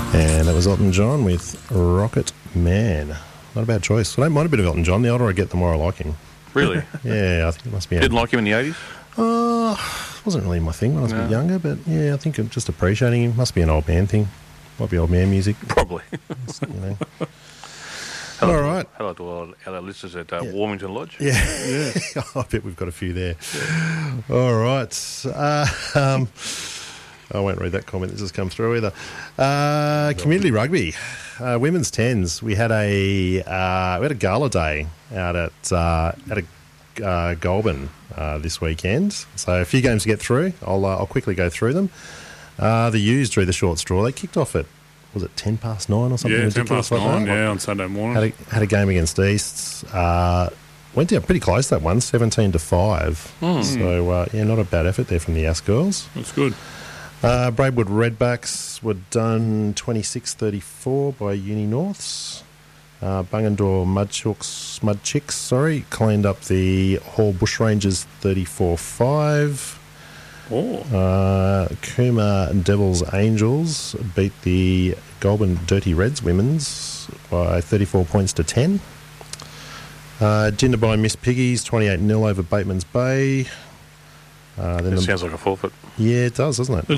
And that was Elton John with Rocket Man. Not a bad choice. I don't mind a bit of Elton John. The older I get, the more I like him. Really? Yeah, I think it must be... Didn't like him in the 80s? Wasn't really my thing when I was a bit younger, but yeah, I think I'm just appreciating him. Must be an old man thing. Might be old man music. Probably. You know. Hello, All right. Hello to all our listeners at Warmington Lodge. Yeah. I bet we've got a few there. All right. I won't read that comment that's just come through either. Community rugby, women's tens. We had a gala day out at Goulburn this weekend. So a few games to get through. I'll quickly go through them. The U's drew the short straw. They kicked off at, was it 9:10 or something? Yeah, ridiculous 9:10, like that? on Sunday morning. Had a game against East. Went down pretty close, that one, 17-5. So, not a bad effort there from the Ass girls. That's good. Braidwood Redbacks were done 26-34 by Uni Norths. Bungendore Mudchicks, cleaned up the Hall Bushrangers 34-5. Cooma Devils Angels beat the Goulburn Dirty Reds women's by 34 points to 10. Jindabyne Miss Piggies 28-0 over Bateman's Bay. It sounds like a forfeit. Yeah, it does, doesn't it?